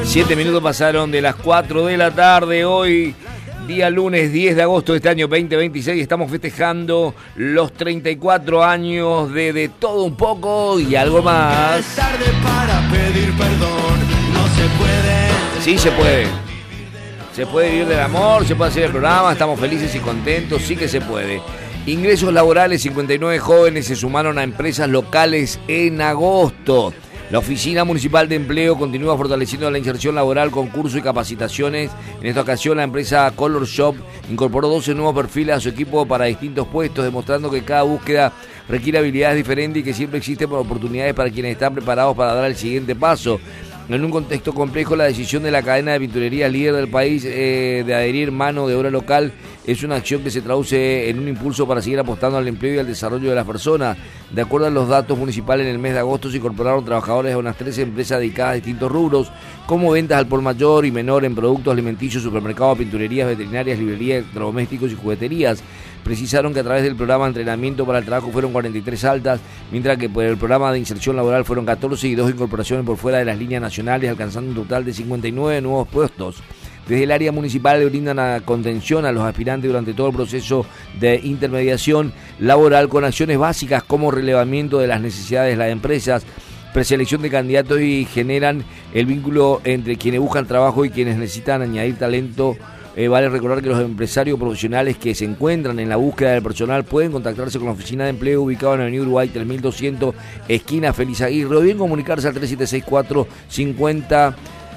7 minutos pasaron de las 4 de la tarde. Hoy, día lunes 10 de agosto de este año 2026, estamos festejando los 34 años de todo un poco y algo más. Es tarde para pedir perdón, no se puede. Sí se puede. Se puede vivir del amor, se puede hacer el programa, estamos felices y contentos, sí que se puede. Ingresos laborales, 59 jóvenes se sumaron a empresas locales en agosto. La Oficina Municipal de Empleo continúa fortaleciendo la inserción laboral con cursos y capacitaciones. En esta ocasión, la empresa Color Shop incorporó 12 nuevos perfiles a su equipo para distintos puestos, demostrando que cada búsqueda requiere habilidades diferentes y que siempre existen oportunidades para quienes están preparados para dar el siguiente paso. En un contexto complejo, la decisión de la cadena de pinturería líder del país de adherir mano de obra local es una acción que se traduce en un impulso para seguir apostando al empleo y al desarrollo de las personas. De acuerdo a los datos municipales, en el mes de agosto se incorporaron trabajadores a unas 13 empresas dedicadas a distintos rubros, como ventas al por mayor y menor en productos alimenticios, supermercados, pinturerías, veterinarias, librerías, electrodomésticos y jugueterías. Precisaron que a través del programa de entrenamiento para el trabajo fueron 43 altas, mientras que por el programa de inserción laboral fueron 14 y 2 incorporaciones por fuera de las líneas nacionales, alcanzando un total de 59 nuevos puestos. Desde el área municipal le brindan a contención a los aspirantes durante todo el proceso de intermediación laboral con acciones básicas como relevamiento de las necesidades de las empresas, preselección de candidatos y generan el vínculo entre quienes buscan trabajo y quienes necesitan añadir talento. Vale recordar que los empresarios profesionales que se encuentran en la búsqueda del personal pueden contactarse con la oficina de empleo ubicada en Avenida Uruguay 3200, esquina Félix Aguirre, o bien comunicarse al 3764 50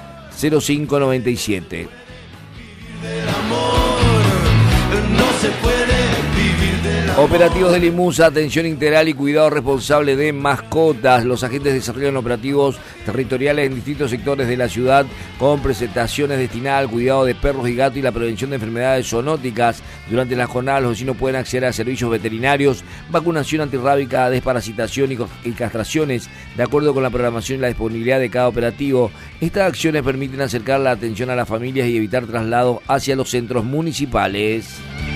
0597. Operativos de Limusa, atención integral y cuidado responsable de mascotas. Los agentes desarrollan operativos territoriales en distintos sectores de la ciudad con presentaciones destinadas al cuidado de perros y gatos y la prevención de enfermedades zoonóticas. Durante la jornada los vecinos pueden acceder a servicios veterinarios, vacunación antirrábica, desparasitación y castraciones, de acuerdo con la programación y la disponibilidad de cada operativo. Estas acciones permiten acercar la atención a las familias y evitar traslados hacia los centros municipales.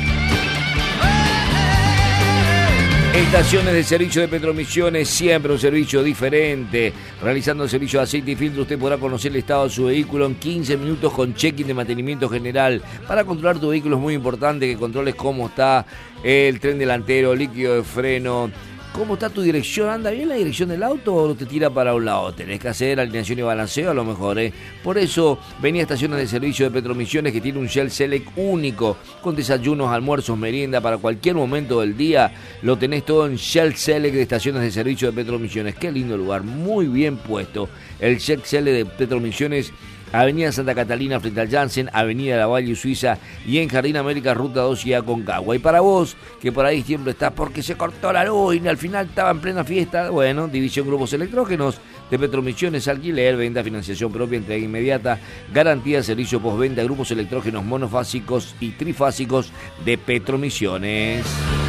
Estaciones de servicio de Petromisiones, siempre un servicio diferente. Realizando el servicio de aceite y filtro, usted podrá conocer el estado de su vehículo en 15 minutos con check-in de mantenimiento general. Para controlar tu vehículo es muy importante que controles cómo está el tren delantero, líquido de freno, cómo está tu dirección. ¿Anda bien la dirección del auto o te tira para un lado? Tenés que hacer alineación y balanceo a lo mejor, Por eso, vení a Estaciones de Servicio de Petromisiones, que tiene un Shell Select único, con desayunos, almuerzos, merienda, para cualquier momento del día. Lo tenés todo en Shell Select de Estaciones de Servicio de Petromisiones. Qué lindo lugar, muy bien puesto. El Shell Select de Petromisiones, Avenida Santa Catalina frente al Janssen, Avenida La Valle Suiza y en Jardín América, Ruta 2 y Aconcagua. Y para vos, que por ahí siempre estás porque se cortó la luz y al final estaba en plena fiesta, bueno, División Grupos Electrógenos de Petromisiones, alquiler, venta, financiación propia, entrega inmediata, garantía de servicio postventa, grupos electrógenos monofásicos y trifásicos de Petromisiones.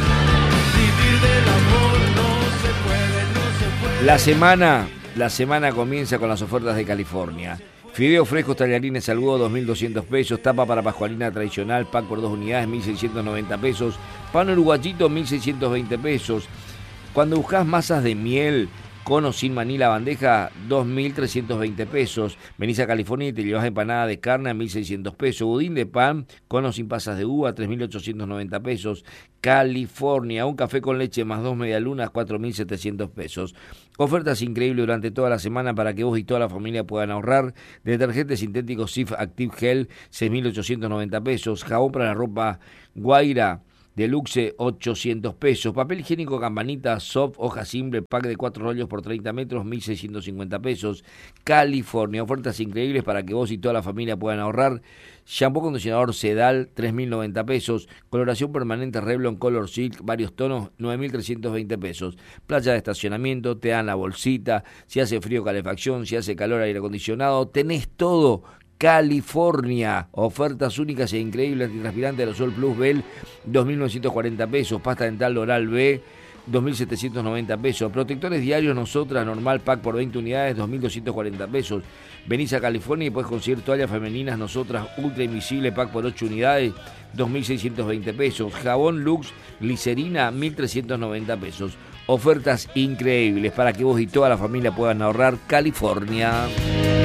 La semana comienza con las ofertas de California. Fideos frescos tallarines al huevo, 2.200 pesos. Tapa para pascualina tradicional, pack por 2 unidades, 1.690 pesos. Pan uruguayito, 1.620 pesos. Cuando buscas masas de miel, con o sin maní la bandeja, 2.320 pesos. Venís a California y te llevas empanada de carne a 1.600 pesos. Budín de pan, con o sin pasas de uva, 3.890 pesos. California, un café con leche más 2 medialunas, 4.700 pesos. Ofertas increíbles durante toda la semana para que vos y toda la familia puedan ahorrar. Detergente sintético Sif Active Gel, 6.890 pesos. Jabón para la ropa Guaira Deluxe, 800 pesos. Papel higiénico Campanita Soft, hoja simple, pack de 4 rollos por 30 metros, 1.650 pesos. California, ofertas increíbles para que vos y toda la familia puedan ahorrar. Shampoo acondicionador Sedal, 3.090 pesos. Coloración permanente Revlon Color Silk, varios tonos, 9.320 pesos. Playa de estacionamiento, te dan la bolsita. Si hace frío, calefacción. Si hace calor, aire acondicionado. Tenés todo. California, ofertas únicas e increíbles. Antitranspirante Aerosol Plus Bell, 2.940 pesos. Pasta dental L'Oral B, 2.790 pesos. Protectores diarios Nosotras normal pack por 20 unidades, 2.240 pesos. Venís a California y puedes conseguir toallas femeninas Nosotras Ultra Invisible pack por 8 unidades, 2.620 pesos. Jabón Lux Glicerina, 1.390 pesos. Ofertas increíbles para que vos y toda la familia puedan ahorrar. California.